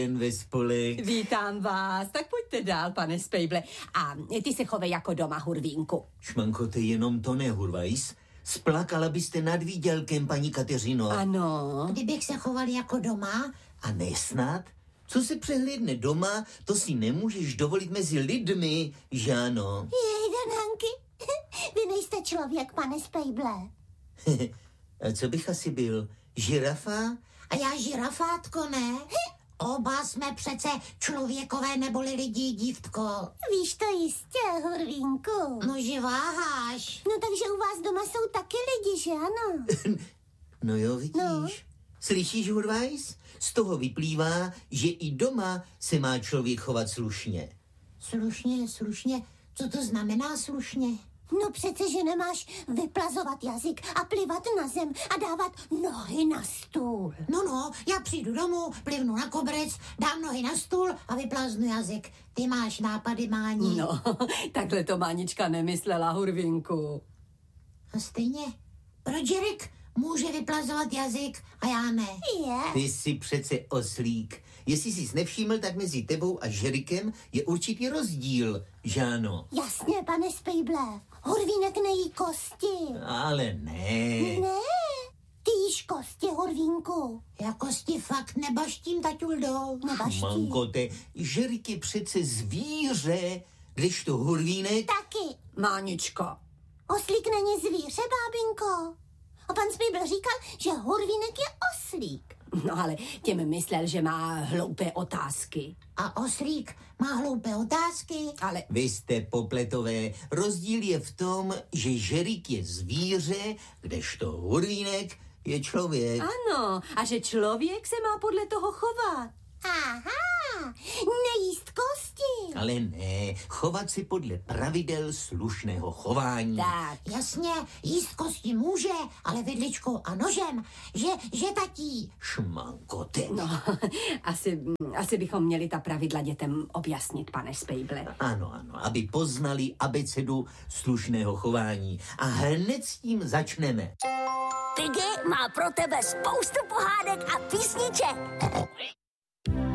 ve spolek. Vítám vás, tak pojďte dál, pane Spejble. A ty se chovej jako doma, Hurvínku. Šmankote, jenom to ne, Hurvajs. Splakala byste nad výdělkem, paní Kateřino. Ano. Kdybych se choval jako doma? A nesnad? Co se přehlédne doma, to si nemůžeš dovolit mezi lidmi, že ano? Jej, Danánky, vy nejste člověk, pane Spejble. A co bych asi byl? Žirafa? A já žirafátko, ne? Oba jsme přece člověkové neboli lidi, dívtko. Víš to jistě, Hurvínku. No, že váháš. No, takže u vás doma jsou taky lidi, že ano? No jo, vidíš. No. Slyšíš, Hurvajs? Z toho vyplývá, že i doma se má člověk chovat slušně. Slušně? Co to znamená slušně? No přece, že nemáš vyplazovat jazyk a plivat na zem a dávat nohy na stůl. No, já přijdu domů, plivnu na koberec, dám nohy na stůl a vyplaznu jazyk. Ty máš nápady, Máni. No, takhle to Mánička nemyslela, Hurvínku. A stejně, proč Jirek může vyplazovat jazyk a já ne? Ty jsi přece oslík. Jestli jsi nevšiml, tak mezi tebou a Žerikem je určitý rozdíl, že ano? Jasně, pane Spejble. Hurvínek nejí kosti. Ale ne. Ne, ty jíš kosti, Hurvínku. Já kosti fakt nebaštím, taťuldo. Nebaštím. Mankote, Žerik je přece zvíře, kdežto Hurvínek... Taky. Máničko. Oslík není zvíře, bábinko. A pan Spejble říkal, že Hurvínek je oslík. No ale těm myslel, že má hloupé otázky. A oslík má hloupé otázky. Ale Vy jste popletové. Rozdíl je v tom, že Žerik je zvíře, kdežto Hurvínek je člověk. ano, a že člověk se má podle toho chovat. Aha, nejíst kosti. Ale ne, chovat si podle pravidel slušného chování. Tak. Jasně, jíst kosti může, ale vidličkou a nožem, že tatí. Šmankote. No, asi bychom měli ta pravidla dětem objasnit, pane Spejble. Ano, aby poznali abecedu slušného chování. A hned s tím začneme. Piggy má pro tebe spoustu pohádek a písniček.